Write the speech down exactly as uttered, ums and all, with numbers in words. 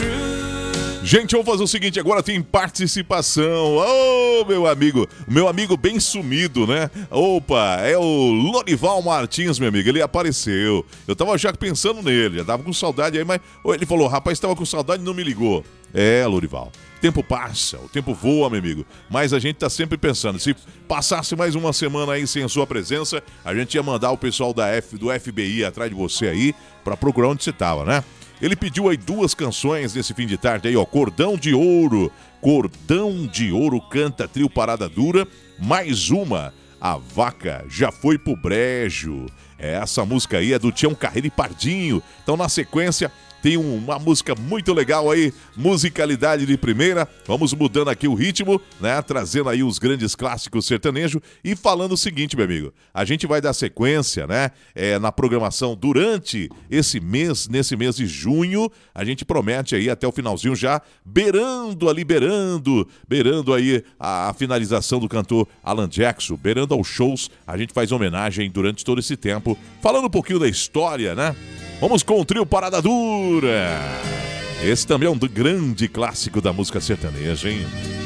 Gente, vamos fazer o seguinte, agora tem participação. Ô, oh, meu amigo, meu amigo bem sumido, né? Opa, é o Lorival Martins, meu amigo, ele apareceu. Eu tava já pensando nele, já tava com saudade aí, mas ele falou, rapaz, tava com saudade e não me ligou. É, Lorival, o tempo passa, o tempo voa, meu amigo, mas a gente tá sempre pensando, se passasse mais uma semana aí sem a sua presença, a gente ia mandar o pessoal da F, do F B I atrás de você aí, pra procurar onde você tava, né? Ele pediu aí duas canções nesse fim de tarde aí, ó. Cordão de Ouro. Cordão de Ouro canta Trio Parada Dura. Mais uma. A Vaca Já Foi Pro Brejo. Essa música aí é do Tião Carreiro e Pardinho. Então, na sequência, tem uma música muito legal aí, musicalidade de primeira. Vamos mudando aqui o ritmo, né? Trazendo aí os grandes clássicos sertanejos e falando o seguinte, meu amigo. A gente vai dar sequência, né? É, na programação durante esse mês, nesse mês de junho. A gente promete aí até o finalzinho já, beirando ali, beirando, beirando aí a, a finalização do cantor Alan Jackson, beirando aos shows. A gente faz homenagem durante todo esse tempo, falando um pouquinho da história, né? Vamos com o Trio Parada Dura. Esse também é um grande clássico da música sertaneja, hein?